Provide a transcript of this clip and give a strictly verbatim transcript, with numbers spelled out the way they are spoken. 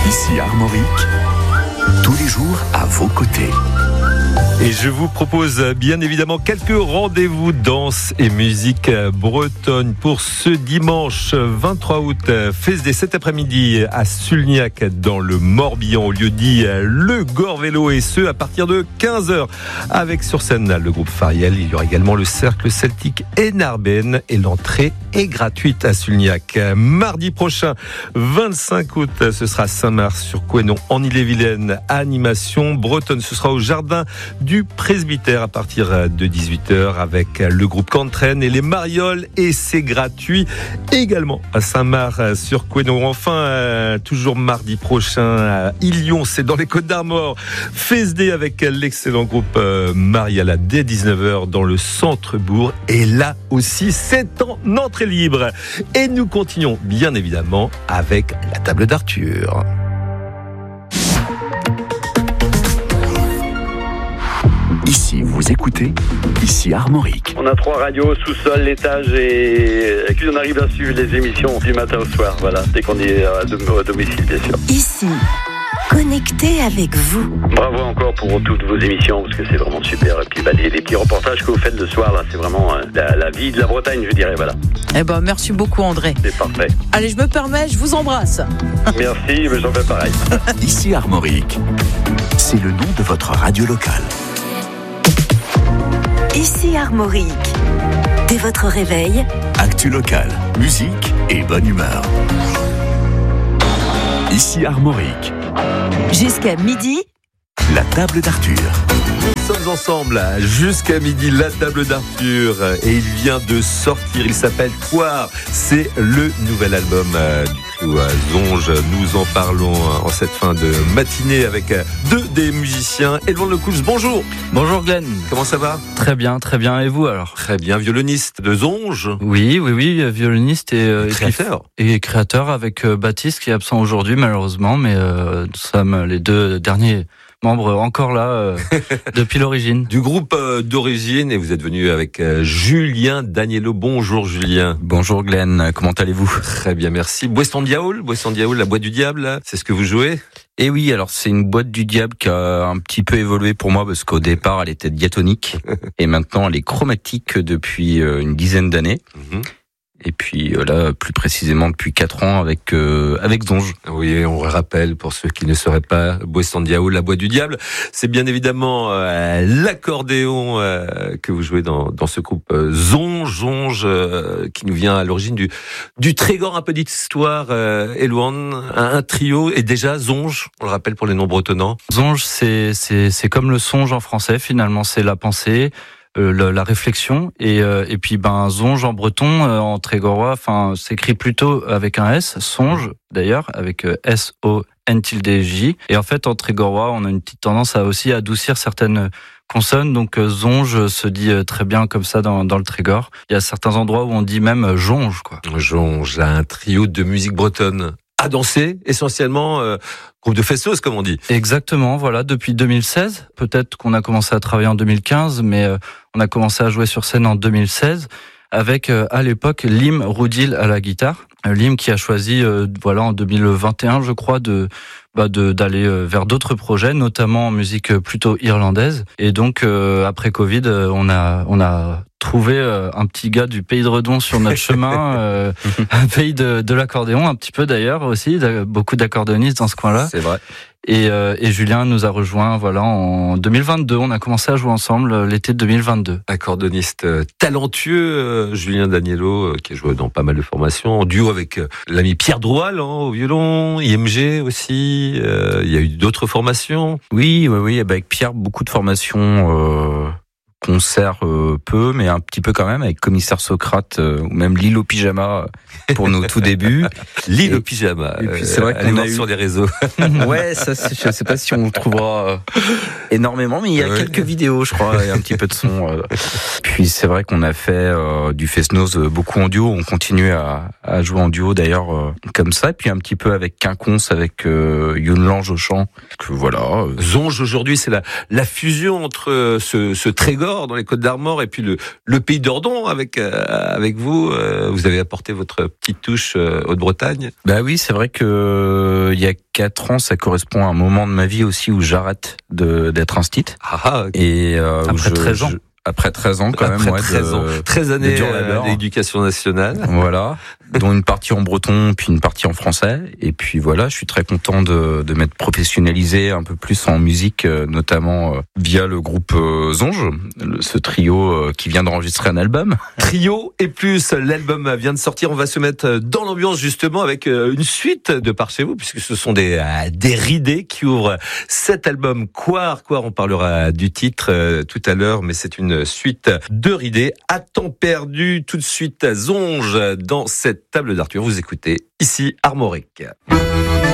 Ici Armorique, tous les jours à vos côtés. Et je vous propose bien évidemment quelques rendez-vous danse et musique bretonne pour ce dimanche vingt-trois août. Fest cet après-midi à Sulniac dans le Morbihan, au lieu dit le Gore-Vélo, et ce à partir de quinze heures. Avec sur scène le groupe Fariel, il y aura également le Cercle Celtique et Narbonne, et l'entrée est gratuite à Sulniac. Mardi prochain, vingt-cinq août, ce sera Saint-Mars-sur-Couesnon en Ille-et-Vilaine. Animation bretonne, ce sera au jardin du Presbytère à partir de dix-huit heures avec le groupe Cantraine et les Marioles, et c'est gratuit également à Saint-Mars-sur-Couesnon. Enfin, euh, toujours mardi prochain à Illion, c'est dans les Côtes-d'Armor, Fesdé avec l'excellent groupe euh, Mariala dès dix-neuf heures dans le centre-bourg, et là aussi c'est en entrée libre. Et nous continuons bien évidemment avec la table d'Arthur. Ici, vous écoutez, ici Armorique. On a trois radios, sous-sol, l'étage, et puis on arrive à suivre les émissions du matin au soir, voilà, dès qu'on est à domicile, bien sûr. Ici, connecté avec vous. Bravo encore pour toutes vos émissions, parce que c'est vraiment super. Et puis bah, les, les petits reportages que vous faites le soir, là, c'est vraiment euh, la, la vie de la Bretagne, je dirais, voilà. Eh ben, merci beaucoup, André. C'est parfait. Allez, je me permets, je vous embrasse. Merci, mais j'en fais pareil. Ici Armorique, c'est le nom de votre radio locale. Ici Armorique. Dès votre réveil, Actu locale, musique et bonne humeur. Ici Armorique. Jusqu'à midi, La table d'Arthur. Nous sommes ensemble jusqu'à midi, la table d'Arthur, et il vient de sortir, il s'appelle Poire, c'est le nouvel album du trio Zonge. Nous en parlons en cette fin de matinée avec deux des musiciens. Edouard Lecouche, bonjour. Bonjour Glenn. Comment ça va? Très bien, très bien. Et vous alors? Très bien, violoniste de Zonge. Oui, oui, oui, violoniste et, euh, et créateur. Et, et créateur avec euh, Baptiste qui est absent aujourd'hui malheureusement, mais euh, nous sommes les deux derniers membres encore là euh, depuis l'origine. Du groupe euh, d'origine, et vous êtes venu avec euh, Julien Danielot. Bonjour Julien. Bonjour Glenn, comment allez-vous? Très bien, merci. Boisson Diaoul, Boisson Diaoul, la boîte du diable, c'est ce que vous jouez? Et oui, alors c'est une boîte du diable qui a un petit peu évolué pour moi parce qu'au départ elle était diatonique et maintenant elle est chromatique depuis euh, une dizaine d'années. Mm-hmm. Et puis là, plus précisément depuis quatre ans avec euh, avec Zonge. Oui, on rappelle pour ceux qui ne sauraient pas, Boisson Diaoul, la boîte du diable, c'est bien évidemment euh, l'accordéon euh, que vous jouez dans dans ce groupe euh, Zonge, Zonge euh, qui nous vient à l'origine du du Trégor, un peu d'histoire. Euh, Elouane, un, un trio, et déjà Zonge, on le rappelle pour les non bretonnants. Zonge, c'est c'est c'est comme le songe en français finalement, c'est la pensée. Euh, la, la réflexion et euh, et puis ben Zonge en breton euh, en trégorois, enfin s'écrit plutôt avec un S, songe d'ailleurs avec euh, S O N tilde J, et en fait en trégorois on a une petite tendance à aussi adoucir certaines consonnes, donc euh, Zonge se dit euh, très bien comme ça dans dans le trégor. Il y a certains endroits où on dit même euh, jonge quoi. Jonge, un trio de musique bretonne à danser, essentiellement euh, groupe de festos comme on dit. Exactement, voilà, depuis deux mille seize. Peut-être qu'on a commencé à travailler en deux mille quinze, mais euh, on a commencé à jouer sur scène en deux mille seize avec euh, à l'époque Lim Roudil à la guitare. Euh, Lim qui a choisi, euh, voilà, en deux mille vingt et un, je crois, de bah, de d'aller euh, vers d'autres projets, notamment en musique plutôt irlandaise. Et donc euh, après Covid, euh, on a on a trouvé euh, un petit gars du pays de Redon sur notre chemin, euh, un pays de, de l'accordéon un petit peu d'ailleurs aussi, beaucoup d'accordéonistes dans ce coin-là. C'est vrai. Et, euh, et Julien nous a rejoint voilà en deux mille vingt-deux. On a commencé à jouer ensemble l'été deux mille vingt-deux. Accordoniste euh, talentueux, euh, Julien Danielot, euh, qui a joué dans pas mal de formations, en duo avec euh, l'ami Pierre Droual hein, au violon, I M G aussi. Euh, il y a eu d'autres formations. Oui, oui, oui. Avec Pierre, beaucoup de formations. Euh... concert euh, peu, mais un petit peu quand même, avec Commissaire Socrate euh, ou même L'île au pyjama pour nos tout débuts. L'île au pyjama. Et puis c'est vrai euh, qu'on a eu sur les réseaux. Ouais, ça, je sais pas si on le trouvera euh, énormément, mais il y a ouais. quelques vidéos, je crois, et un petit peu de son. Euh. Puis c'est vrai qu'on a fait euh, du Fest-Noz beaucoup en duo. On continue à, à jouer en duo d'ailleurs euh, comme ça. Et puis un petit peu avec Quinconce, avec euh, Yonlange au chant. Que voilà. Euh. Zonge aujourd'hui, c'est la la fusion entre ce ce Trégor Périgord, dans les Côtes d'Armor, et puis le, le pays d'Ordon avec, euh, avec vous. Euh, vous avez apporté votre petite touche euh, Haute-Bretagne. Bah oui, c'est vrai que euh, il y a quatre ans, ça correspond à un moment de ma vie aussi où j'arrête de, d'être instit. Ah, ah, okay. Et euh, après je, treize ans. Je, après treize ans, quand Après même, ouais, treize ans. de, treize années euh, d'éducation nationale. Voilà. Dont une partie en breton, puis une partie en français. Et puis voilà, je suis très content de, de m'être professionnalisé un peu plus en musique, notamment via le groupe Zonge, ce trio qui vient d'enregistrer un album. Trio et plus, l'album vient de sortir. On va se mettre dans l'ambiance justement avec une suite de Par Chez Vous, puisque ce sont des, des ridés qui ouvrent cet album Quar. Quar, on parlera du titre tout à l'heure, mais c'est une suite de ridés. À temps perdu, tout de suite Zonge dans cette table d'Arthur. Vous écoutez ici Armorique.